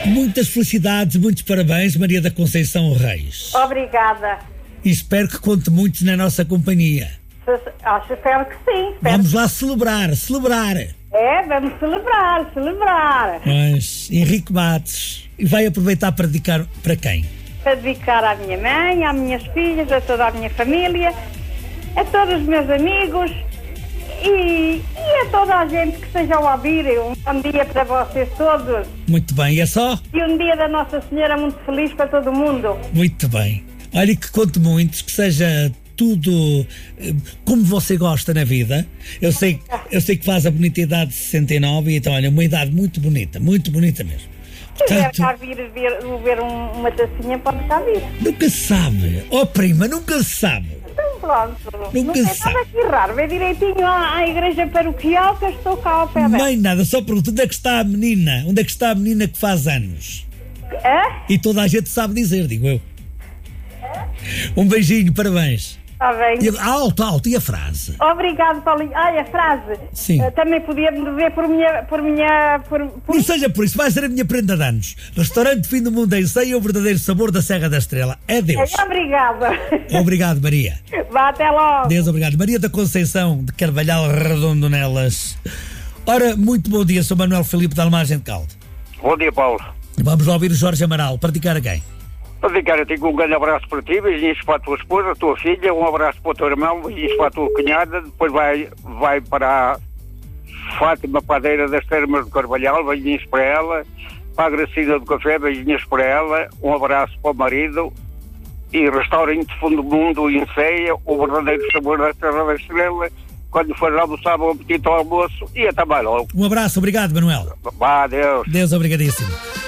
Muitas felicidades, muitos parabéns, Maria da Conceição Reis. Obrigada. E espero que conte muito na nossa companhia. Espero que sim. Vamos lá celebrar. Vamos celebrar. Mas Henrique Matos, e vai aproveitar para dedicar para quem? Para dedicar à minha mãe, às minhas filhas, a toda a minha família, a todos os meus amigos e a toda a gente que esteja a ouvir. Um bom dia para vocês todos. Muito bem, é só? E um dia da Nossa Senhora muito feliz para todo mundo. Muito bem. Olha, que conte muitos, que seja tudo como você gosta na vida. Eu sei que faz a bonita idade de 69 e então, olha, uma idade muito bonita mesmo. Se quiser cá vir ver uma tacinha, pode cá vir. Nunca se sabe. Oh, prima, nunca se sabe. Então pronto. Nunca não se sabe. Nada aqui raro. Vem direitinho à igreja paroquial que eu estou cá ao pé dela. Nem nada, só pergunto, onde é que está a menina? Onde é que está a menina que faz anos? E toda a gente sabe dizer, digo eu. Um beijinho, parabéns. Está bem. Alto, e a frase? Obrigado, Paulinho. Ai, a frase. Sim. Também podia me dizer por minha... Não seja por isso, vai ser a minha prenda de anos. Restaurante Fim do Mundo em Ceia, o verdadeiro sabor da Serra da Estrela. É Deus. Obrigada. Obrigado, Maria. Vá, até logo. Deus, obrigado. Maria da Conceição, de Carvalhal Redondo Nelas. Ora, muito bom dia, sou Manuel Filipe da Almagem de Caldo. Bom dia, Paulo. Vamos lá ouvir o Jorge Amaral. Para dedicar a quem? Para dedicar, eu tenho um grande abraço para ti, beijinhos para a tua esposa, a tua filha, um abraço para o teu irmão, beijinhos para a tua cunhada, depois vai para a Fátima Padeira das Termas de Carvalhal, beijinhos para ela, para a Gracina do Café, beijinhos para ela, um abraço para o marido e restaurante Fundo do Mundo em Ceia, o verdadeiro sabor da Serra da Estrela. Quando for almoçar, bom apetite ao almoço e até mais logo. Um abraço, obrigado, Manuel. Vá, Deus. Deus, obrigadíssimo.